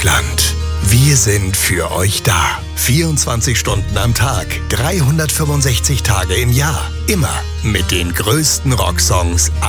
Deutschland. Wir sind für euch da. 24 Stunden am Tag, 365 Tage im Jahr. Immer mit den größten Rocksongs